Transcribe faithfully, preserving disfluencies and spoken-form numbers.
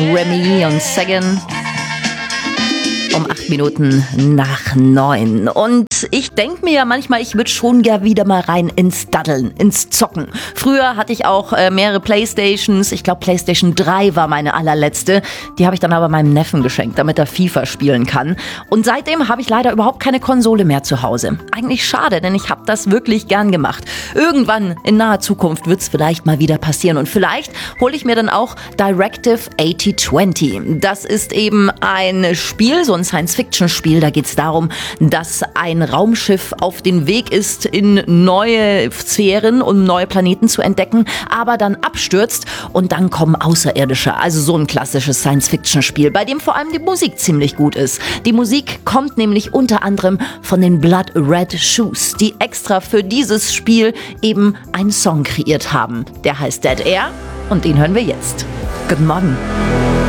Remy und Sagan. Um acht Minuten nach neun. Und ich denke mir ja manchmal, ich würde schon gerne wieder mal rein ins Daddeln, ins Zocken. Früher hatte ich auch äh, mehrere Playstations. Ich glaube, Playstation drei war meine allerletzte. Die habe ich dann aber meinem Neffen geschenkt, damit er FIFA spielen kann. Und seitdem habe ich leider überhaupt keine Konsole mehr zu Hause. Eigentlich schade, denn ich habe das wirklich gern gemacht. Irgendwann in naher Zukunft wird es vielleicht mal wieder passieren. Und vielleicht hole ich mir dann auch Directive achtzig zwanzig. Das ist eben ein Spiel, so ein Science-Fiction-Spiel. Da geht es darum, dass ein Raumschiff auf dem Weg ist in neue Sphären, um neue Planeten zu entdecken, aber dann abstürzt und dann kommen Außerirdische. Also so ein klassisches Science-Fiction-Spiel, bei dem vor allem die Musik ziemlich gut ist. Die Musik kommt nämlich unter anderem von den Blood Red Shoes, die extra für dieses Spiel eben einen Song kreiert haben. Der heißt Dead Air und den hören wir jetzt. Guten Morgen.